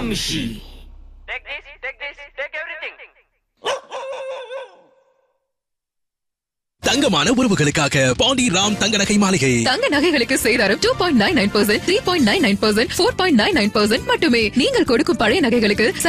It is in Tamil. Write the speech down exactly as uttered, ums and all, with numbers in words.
நிமிஷி. Take this, take this, take everything. தங்கமான உறவுகளுக்காக பாண்டி ராம் தங்க நகை மாளிகை. தங்க நகைகளுக்கு சேதாரம் two point nine nine percent three point nine nine percent four point nine nine percent மட்டுமே. நீங்கள் கொடுக்கும் பழைய நகைகளுக்கு